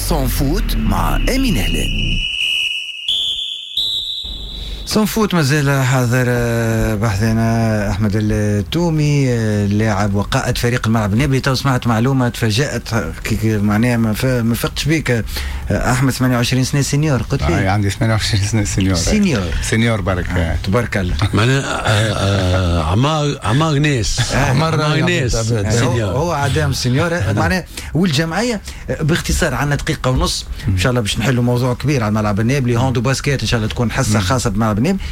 سون فوت مع أمين هلال. سون فوت مازال حاضر بحثنا أحمد التومي لاعب وقائد فريق الملعب النابلي. تو سمعت معلومة تفاجأت معناها ما فقتش بيك أحمد 28 سنة سينيور. قلت لي عندي 28 سنة سينيور بارك تبارك الله. معناها عمار ناس هو عدام سينيور معناها. والجمعية باختصار عندنا دقيقة ونص إن شاء الله باش نحلوا موضوع كبير على الملعب النابلي. هوندو باسكيت إن شاء الله تكون حصة خاصة بملعب النابلي.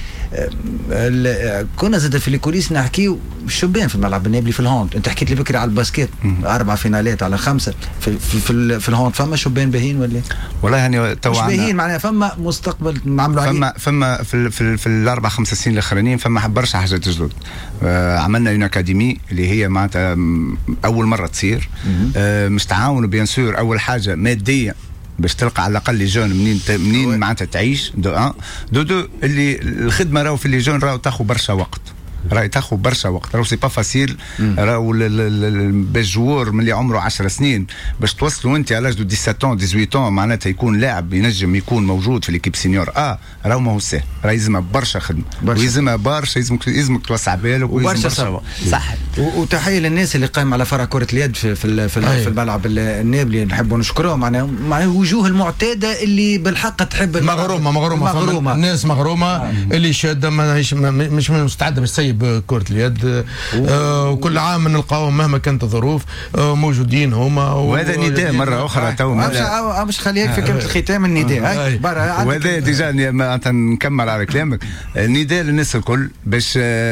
كنا زاد في الكوليس نحكي الشبان في الملعب النابلي في الهوند. انت حكيت لي بكري على الباسكيت 4 فينالات على 5 في الهوند. فما شبان باهين ولا والله يعني تو مش باهين معناها فما مستقبل نعملوا عليه. فما في الاربع 5 سنين الاخرانيين فما برشا حاجات جدد. عملنا اون اكاديمي اللي هي معناتها اول مره تصير. مش تعاونوا بيان سور اول حاجه ماديه باش تلقى على الاقل لي جون منين معناتها تعيش. دو اللي الخدمه راهو في لي جون راهو تاخذ برشا وقت. راهو سي با فاسيل. راهو باش جوور من اللي عمره 10 سنين باش توصلوا انت على 17 18 معناتها يكون لاعب ينجم يكون موجود في ليكيب سينيور. راهو ما هو سهل. راه يلزمها برشا خدمه ويلزمها برشا يلزمك توسع بالك وبرشا صح. وتحيه للناس اللي قايم على فرع كره اليد في الملعب النابلي. نحبوا نشكرهم مع وجوه المعتاده اللي بالحق تحب مغرومه الناس مغرومه اللي شاده مش مستعده باش كرة اليد. وكل عام نلقاهم مهما كانت الظروف موجودين هما. وهذا نداء مرة أخرى تو مش خليك في كلمة الختام النداء. وهذا ديجا نكمل على كلامك. النداء للناس الكل باش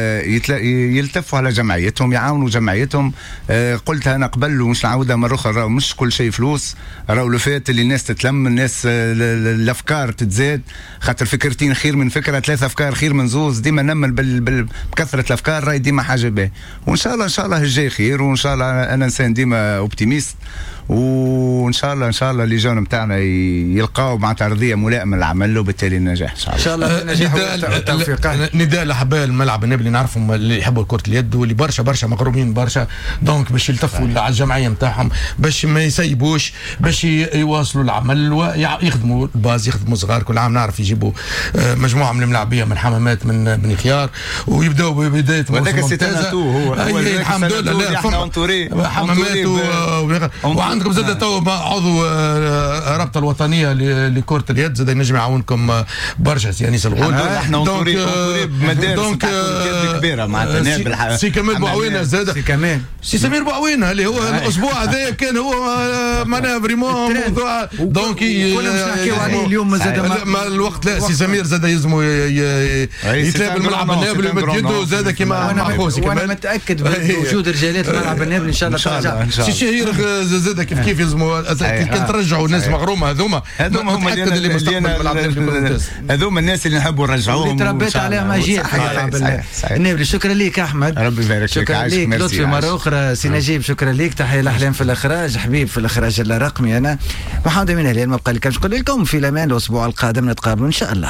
يلتفوا على جمعيتهم يعاونوا جمعيتهم. قلتها أنا قبل ومش نعاودها مرة أخرى. راهو مش كل شيء فلوس. راهو لفات اللي الناس تتلم الناس الأفكار تتزاد. خاطر فكرتين خير من فكرة 3 أفكار خير من زوز. ديما نمل بكثرة الافكار راهي ديما حاجه باهيه. وان شاء الله الجاي خير. وان شاء الله انا انسان ديما اوبتيميست. وان شاء الله اللي جون نتاعنا يلقاو مع ترضيه ملائمه للعمل وبالتالي النجاح ان شاء الله. النجاح والتوفيق. نداء لحباء الملعب النابلي نعرفهم اللي يحبوا كره اليد واللي برشا مغرومين برشا. دونك باش يلتفوا على الجمعيه نتاعهم باش ما يسيبوش باش يواصلوا العمل ويخدموا الباز يخدموا صغار. كل عام نعرف يجيبوا مجموعه من الملاعبيه من حمامات من بني خيار ويبداوا ببدايه موسم ممتازه. هو الحمد لله حمامات وعندكم زاد تو عضو رابطه الوطنيه لكره اليد زاد ينجم يعاونكم برشا سي انيس الغول. احنا اونطوري بمدارس كبيره معناتها. سي كمال بوعوينه زاد سي سمير بوعوينه اللي هو الاسبوع هذا كان هو معناها فريمون موضوع. دونك كنا نحكيو عليه اليوم زاد ما الوقت. لا سي سمير زاد يلزمو يتلعب الملعب النابلي ويمد يده زاد كيما مع خوسي كمان. وانا متاكد بوجود رجالات الملعب النابلي ان شاء الله ترجع. سي شهير زاد كيف يلزموا كان ترجعوا الناس مغرومه. هذوما اللي مستقبل هذوما الناس اللي نحبوا نرجعوهم اللي تربيت عليهم اجيال النابلي. شكرا ليك احمد. ربي يبارك فيك. شكرا ليك لطفي مره اخرى. سي نجيب شكرا ليك. تحيه الاحلام في الاخراج حبيب في الاخراج الرقمي. انا محمد من هلال ما بقى لي كلمه نقول لكم في الامان. الاسبوع القادم نتقابلوا ان شاء الله.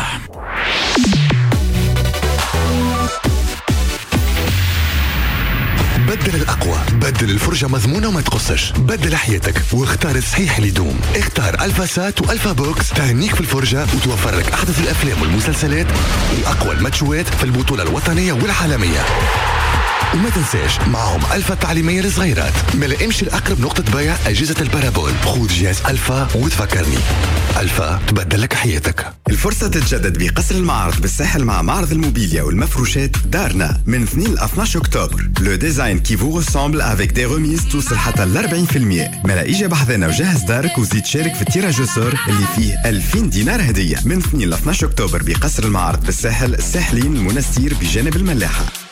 بدل الأقوى، بدل الفرجة مضمونة وما تقصش، بدل حياتك واختار الصحيح اللي يدوم. اختار ألفا سات وألفا بوكس تهنيك في الفرجة وتوفر لك أحدث الأفلام والمسلسلات وأقوى الماتشوات في البطولة الوطنية والعالمية. وما تنساش معهم ألفا التعليمية للصغيرات. ملا امشي لأقرب نقطة بيع أجهزة البارابول. خذ جهاز ألفا وتفكرني. ألفا تبدل لك حياتك. الفرصة تتجدد بقصر المعرض بالساحل مع معرض الموبيليا والمفروشات دارنا من 2 ل 12 أكتوبر. لو ديزاين كي فو رسامبل افيك دي ريميز توصل حتى ل 40%. ملا إجا بحذنا وجهز دارك وزيد شارك في التيراج السور اللي فيه 2000 دينار هدية من 2 ل 12 أكتوبر بقصر المعرض بالساحل الساحلين المنستير بجانب الملاحة.